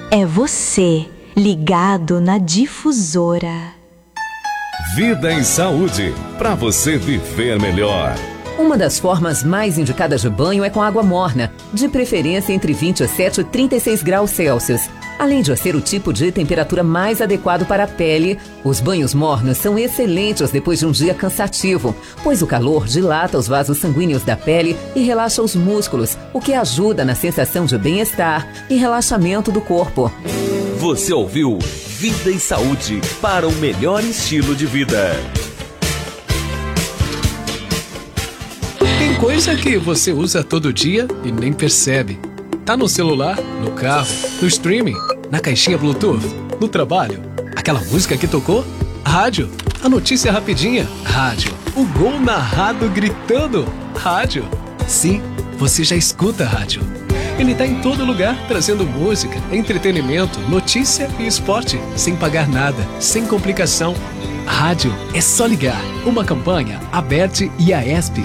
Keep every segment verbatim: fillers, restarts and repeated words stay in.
É você, ligado na Difusora. Vida em Saúde, para você viver melhor. Uma das formas mais indicadas de banho é com água morna, de preferência entre vinte e sete e trinta e seis graus Celsius. Além de ser o tipo de temperatura mais adequado para a pele, os banhos mornos são excelentes depois de um dia cansativo, pois o calor dilata os vasos sanguíneos da pele e relaxa os músculos, o que ajuda na sensação de bem-estar e relaxamento do corpo. Você ouviu Vida e Saúde para um melhor estilo de vida. Tem coisa que você usa todo dia e nem percebe. Tá no celular, no carro, no streaming, na caixinha Bluetooth, no trabalho. Aquela música que tocou? Rádio. A notícia rapidinha? Rádio. O gol narrado gritando? Rádio. Sim, você já escuta rádio. Ele tá em todo lugar, trazendo música, entretenimento, notícia e esporte, sem pagar nada, sem complicação. Rádio é só ligar. Uma campanha, Aberte e a ESP.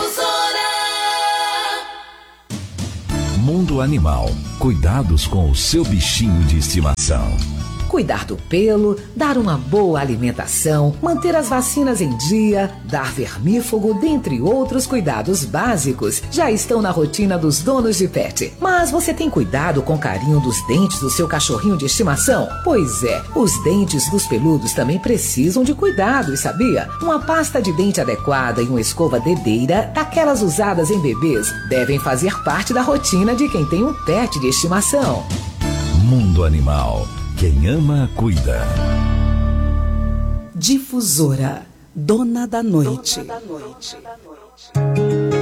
Mundo Animal. Cuidados com o seu bichinho de estimação. Cuidar do pelo, dar uma boa alimentação, manter as vacinas em dia, dar vermífugo, dentre outros cuidados básicos, já estão na rotina dos donos de pet. Mas você tem cuidado com carinho dos dentes do seu cachorrinho de estimação? Pois é, os dentes dos peludos também precisam de cuidados, sabia? Uma pasta de dente adequada e uma escova dedeira, daquelas usadas em bebês, devem fazer parte da rotina de quem tem um pet de estimação. Mundo Animal. Quem ama, cuida. Difusora, dona da noite. Dona da noite.